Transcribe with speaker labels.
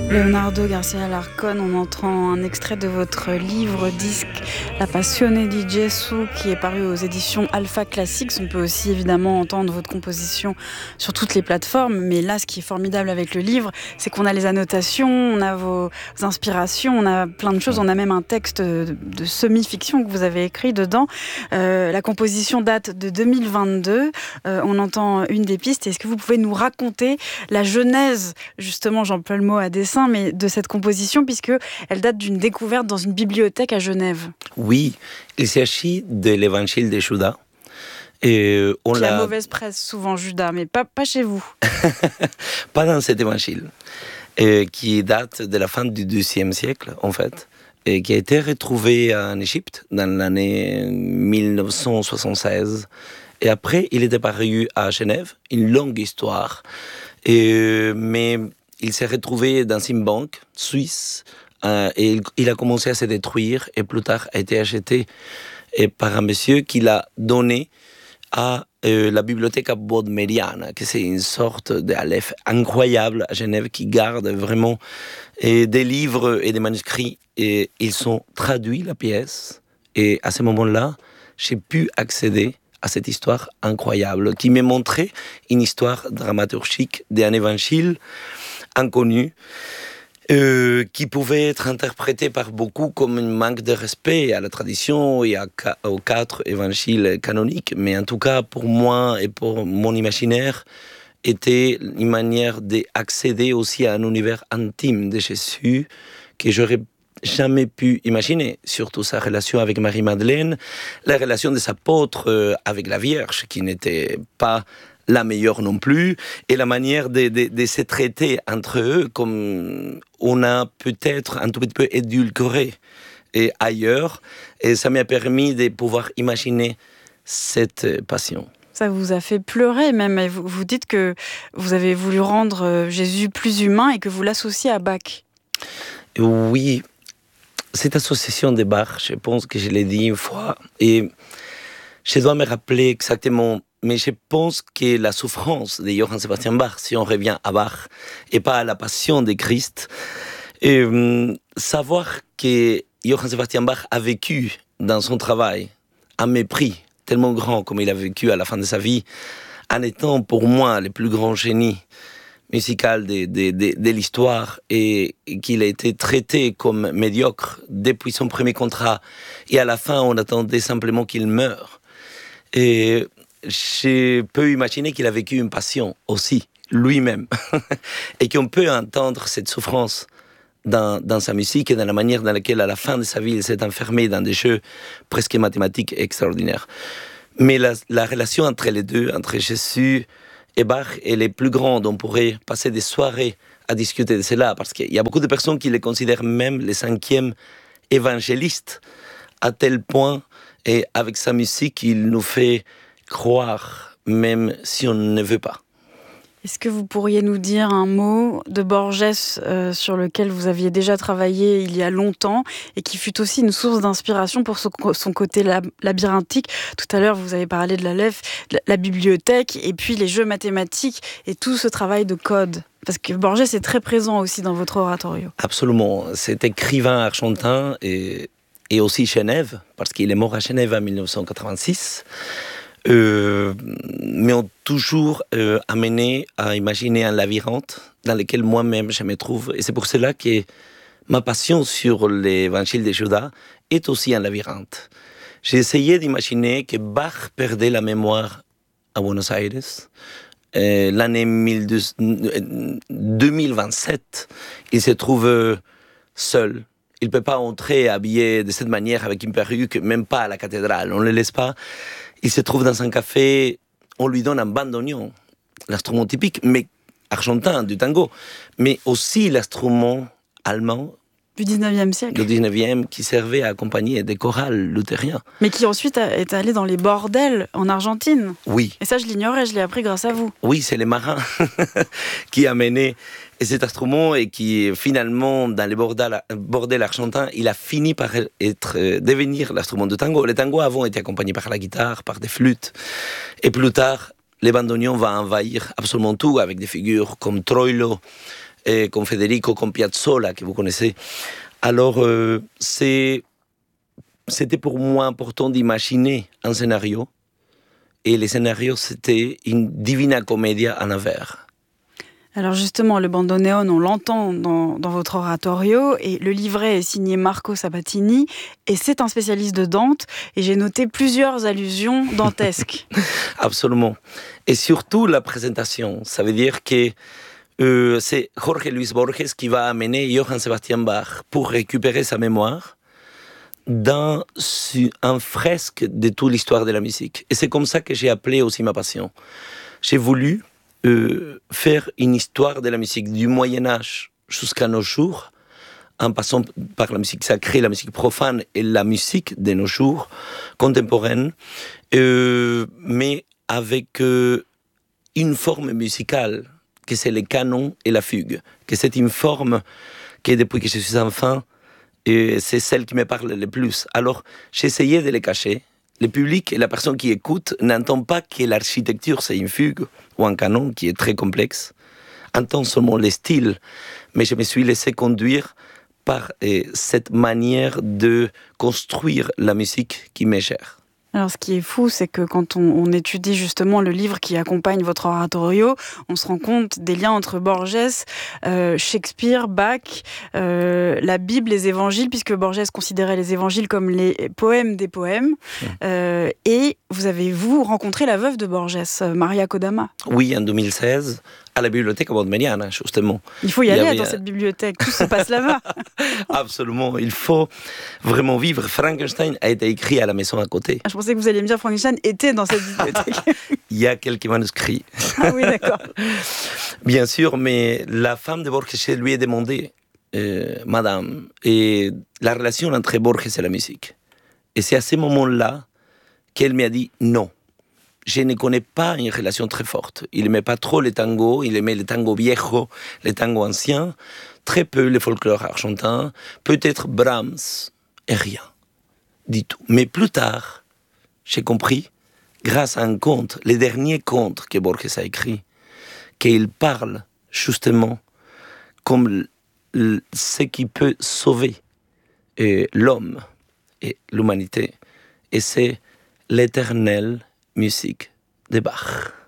Speaker 1: Leonardo Garcia Alarcón, on entend un extrait de votre livre-disque La Passione di Gesù qui est paru aux éditions Alpha Classics. On peut aussi évidemment entendre votre composition sur toutes les plateformes, mais là ce qui est formidable avec le livre, c'est qu'on a les annotations, on a vos inspirations, on a plein de choses, on a même un texte de semi-fiction que vous avez écrit dedans. La composition date de 2022, on entend une des pistes. Est-ce que vous pouvez nous raconter la genèse, justement, j'emploie le mot à dessein, mais de cette composition, puisqu'elle date d'une découverte dans une bibliothèque à Genève.
Speaker 2: Oui, il s'agit de l'évangile de Judas.
Speaker 1: La mauvaise presse, souvent Judas, mais pas chez vous.
Speaker 2: Pas dans cet évangile, qui date de la fin du XIIe siècle, en fait, et qui a été retrouvé en Égypte dans l'année 1976. Et après, il était paru à Genève, une longue histoire. Mais il s'est retrouvé dans une banque suisse et il a commencé à se détruire et plus tard a été acheté par un monsieur qui l'a donné à la bibliothèque Bodmeriana, que c'est une sorte d'Aleph incroyable à Genève qui garde vraiment des livres et des manuscrits. Et ils sont traduits, la pièce. Et à ce moment-là, j'ai pu accéder à cette histoire incroyable qui m'a montré une histoire dramaturgique d'un évangile inconnu qui pouvait être interprété par beaucoup comme un manque de respect à la tradition et aux 4 évangiles canoniques. Mais en tout cas, pour moi et pour mon imaginaire, était une manière d'accéder aussi à un univers intime de Jésus que j'aurais jamais pu imaginer, surtout sa relation avec Marie-Madeleine, la relation des apôtres avec la Vierge, qui n'était pas la meilleure non plus, et la manière de se traiter entre eux comme on a peut-être un tout petit peu édulcoré et ailleurs, et ça m'a permis de pouvoir imaginer cette passion.
Speaker 1: Ça vous a fait pleurer même, et vous dites que vous avez voulu rendre Jésus plus humain et que vous l'associez à Bach.
Speaker 2: Oui, cette association de Bach, je pense que je l'ai dit une fois, et je dois me rappeler exactement. Mais je pense que la souffrance de Johann Sebastian Bach, si on revient à Bach, et pas à la passion de Christ, savoir que Johann Sebastian Bach a vécu dans son travail un mépris tellement grand comme il a vécu à la fin de sa vie, en étant pour moi le plus grand génie musical de l'histoire, et qu'il a été traité comme médiocre depuis son premier contrat, et à la fin on attendait simplement qu'il meure. Et je peux imaginer qu'il a vécu une passion aussi, lui-même, et qu'on peut entendre cette souffrance dans sa musique et dans la manière dans laquelle, à la fin de sa vie, il s'est enfermé dans des jeux presque mathématiques extraordinaires. Mais la relation entre les deux, entre Jésus et Bach, elle est plus grande. On pourrait passer des soirées à discuter de cela, parce qu'il y a beaucoup de personnes qui le considèrent même le 5e évangéliste, à tel point, et avec sa musique, il nous fait croire, même si on ne veut pas.
Speaker 1: Est-ce que vous pourriez nous dire un mot de Borges sur lequel vous aviez déjà travaillé il y a longtemps et qui fut aussi une source d'inspiration pour son côté labyrinthique? Tout à l'heure, vous avez parlé de l'Aleph, la bibliothèque et puis les jeux mathématiques et tout ce travail de code. Parce que Borges est très présent aussi dans votre oratorio.
Speaker 2: Absolument. C'est écrivain argentin et aussi Genève, parce qu'il est mort à Genève en 1986. Mais ont toujours amené à imaginer un labyrinthe dans lequel moi-même je me trouve. Et c'est pour cela que ma passion sur l'évangile de Judas est aussi un labyrinthe. J'ai essayé d'imaginer que Bach perdait la mémoire à Buenos Aires. L'année 2027, il se trouve seul. Il ne peut pas entrer habillé de cette manière avec une perruque, même pas à la cathédrale. On ne le laisse pas. Il se trouve dans un café, on lui donne un bandoneon, l'instrument typique, mais argentin, du tango, mais aussi l'instrument allemand
Speaker 1: du 19e siècle.
Speaker 2: Du 19e, qui servait à accompagner des chorales luthériens.
Speaker 1: Mais qui ensuite est allé dans les bordels en Argentine.
Speaker 2: Oui.
Speaker 1: Et ça, je l'ignorais, je l'ai appris grâce à vous.
Speaker 2: Oui, c'est les marins qui amenaient cet instrument et qui, finalement, dans les bordels argentins, il a fini par devenir l'instrument de tango. Les tangos avant étaient accompagnés par la guitare, par des flûtes. Et plus tard, les bandoneons vont envahir absolument tout, avec des figures comme Troilo, comme Federico, comme Piazzolla, que vous connaissez. Alors, c'était pour moi important d'imaginer un scénario. Et les scénarios, c'était une Divina Commedia en vers.
Speaker 1: Alors justement, le bandoneon, on l'entend dans votre oratorio, et le livret est signé Marco Sabatini, et c'est un spécialiste de Dante, et j'ai noté plusieurs allusions dantesques.
Speaker 2: Absolument. Et surtout la présentation. Ça veut dire que c'est Jorge Luis Borges qui va amener Johann Sebastian Bach pour récupérer sa mémoire dans un fresque de toute l'histoire de la musique. Et c'est comme ça que j'ai appelé aussi ma passion. J'ai voulu faire une histoire de la musique du Moyen-Âge jusqu'à nos jours, en passant par la musique sacrée, la musique profane et la musique de nos jours, contemporaine, mais avec une forme musicale, que c'est le canon et la fugue, que c'est une forme que depuis que je suis enfant, c'est celle qui me parle le plus. Alors, j'essayais de les cacher. Le public et la personne qui écoute n'entend pas que l'architecture, c'est une fugue ou un canon qui est très complexe. Entend seulement le style. Mais je me suis laissé conduire par cette manière de construire la musique qui m'est chère.
Speaker 1: Alors ce qui est fou, c'est que quand on étudie justement le livre qui accompagne votre oratorio, on se rend compte des liens entre Borges, Shakespeare, Bach, la Bible, les évangiles, puisque Borges considérait les évangiles comme les poèmes des poèmes. Et vous rencontré la veuve de Borges, Maria Kodama.
Speaker 2: Oui, en 2016, à la bibliothèque Bodmeriana, justement.
Speaker 1: Il faut y aller dans cette bibliothèque, tout se passe là-bas.
Speaker 2: Absolument, il faut vraiment vivre. Frankenstein a été écrit à la maison à côté.
Speaker 1: Je pensais que vous alliez me dire Frankenstein était dans cette bibliothèque.
Speaker 2: Il y a quelques manuscrits.
Speaker 1: Ah oui, d'accord.
Speaker 2: Bien sûr, mais la femme de Borges lui a demandé, Madame, et la relation entre Borges et la musique. Et c'est à ce moment-là qu'elle m'a dit non. Je ne connais pas une relation très forte. Il n'aimait pas trop les tangos, il aimait les tangos viejos, les tangos anciens, très peu le folklore argentin, peut-être Brahms, et rien, du tout. Mais plus tard, j'ai compris, grâce à un conte, les derniers contes que Borges a écrits, qu'il parle justement comme ce qui peut sauver l'homme et l'humanité. Et c'est l'éternelle musique de Bach.